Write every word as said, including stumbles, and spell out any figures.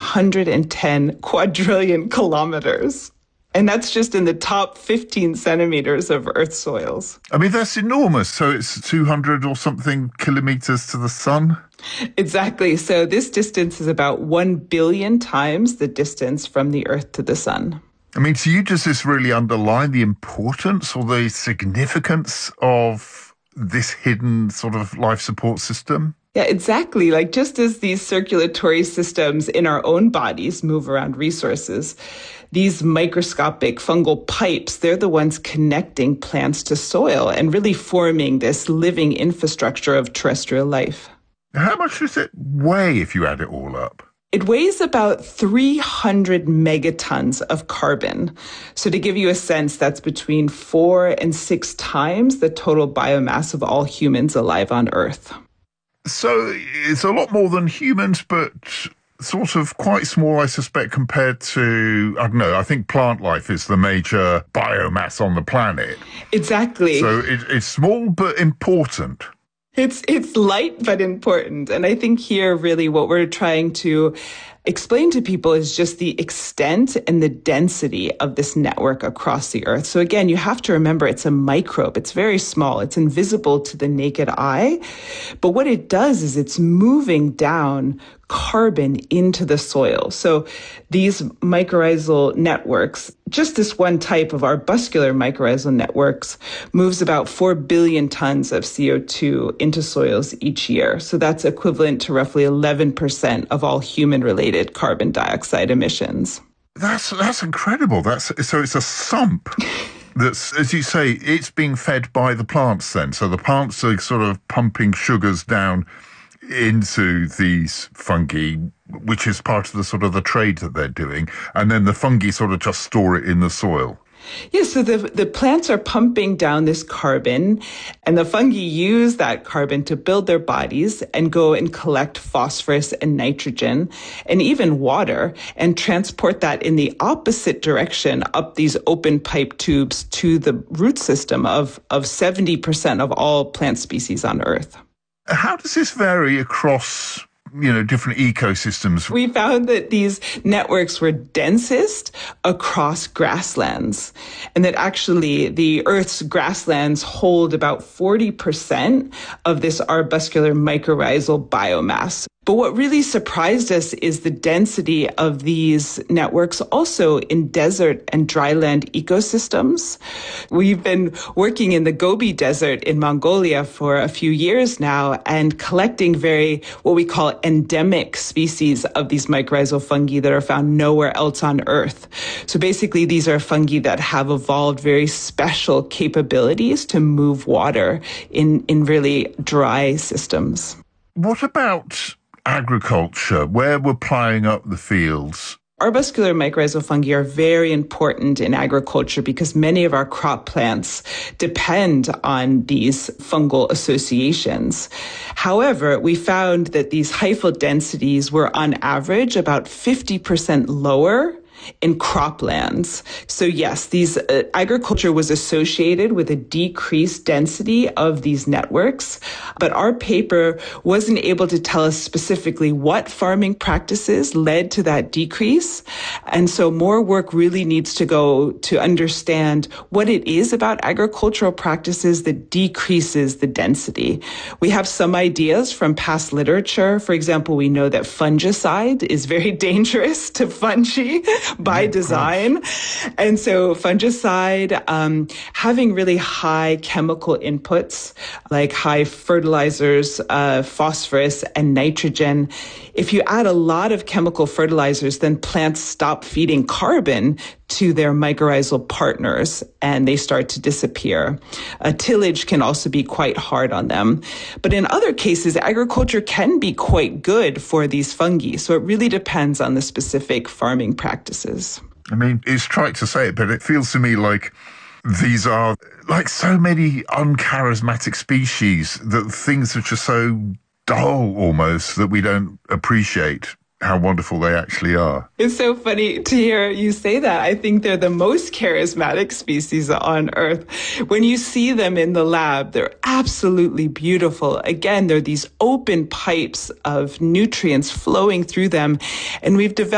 hundred ten quadrillion kilometers. And that's just in the top fifteen centimeters of Earth's soils. I mean, that's enormous. So it's two hundred or something kilometers to the sun? Exactly. So this distance is about one billion times the distance from the Earth to the sun. I mean, to you, does this really underline the importance or the significance of this hidden sort of life support system? Yeah, exactly. Like just as these circulatory systems in our own bodies move around resources, these microscopic fungal pipes, they're the ones connecting plants to soil and really forming this living infrastructure of terrestrial life. How much does it weigh if you add it all up? It weighs about three hundred megatons of carbon. So to give you a sense, that's between four and six times the total biomass of all humans alive on Earth. So it's a lot more than humans, but sort of quite small, I suspect, compared to, I don't know, I think plant life is the major biomass on the planet. Exactly. So it, it's small but important. It's it's light but important. And I think here really what we're trying to explain to people is just the extent and the density of this network across the Earth. So again, you have to remember it's a microbe. It's very small. It's invisible to the naked eye. But what it does is it's moving down carbon into the soil. So these mycorrhizal networks, just this one type of arbuscular mycorrhizal networks, moves about four billion tons of C O two into soils each year. So that's equivalent to roughly eleven percent of all human-related carbon dioxide emissions. That's that's incredible. That's so it's a sump. That's, as you say, it's being fed by the plants then. So the plants are sort of pumping sugars down into these fungi, which is part of the sort of the trade that they're doing. And then the fungi sort of just store it in the soil. Yes, so the, the plants are pumping down this carbon, and the fungi use that carbon to build their bodies and go and collect phosphorus and nitrogen and even water and transport that in the opposite direction up these open pipe tubes to the root system of, of seventy percent of all plant species on Earth. How does this vary across, you know, different ecosystems? We found that these networks were densest across grasslands, and that actually the Earth's grasslands hold about forty percent of this arbuscular mycorrhizal biomass. But what really surprised us is the density of these networks also in desert and dryland ecosystems. We've been working in the Gobi Desert in Mongolia for a few years now and collecting very, what we call endemic species of these mycorrhizal fungi that are found nowhere else on Earth. So basically, these are fungi that have evolved very special capabilities to move water in, in really dry systems. What about agriculture, where we're ploughing up the fields? Arbuscular mycorrhizal fungi are very important in agriculture because many of our crop plants depend on these fungal associations. However, we found that these hyphal densities were on average about fifty percent lower in croplands. So yes, these uh, agriculture was associated with a decreased density of these networks, but our paper wasn't able to tell us specifically what farming practices led to that decrease. And so more work really needs to go to understand what it is about agricultural practices that decreases the density. We have some ideas from past literature. For example, we know that fungicide is very dangerous to fungi by yeah, design. And so fungicide, um, having really high chemical inputs, like high fertilizers, uh, phosphorus and nitrogen. If you add a lot of chemical fertilizers, then plants stop feeding carbon to their mycorrhizal partners and they start to disappear. Uh, tillage can also be quite hard on them. But in other cases, agriculture can be quite good for these fungi. So it really depends on the specific farming practices. I mean, it's trite to say it, but it feels to me like these are like so many uncharismatic species, that things which are so dull almost that we don't appreciate how wonderful they actually are. It's so funny to hear you say that. I think they're the most charismatic species on Earth. When you see them in the lab, they're absolutely beautiful. Again, they're these open pipes of nutrients flowing through them. And we've developed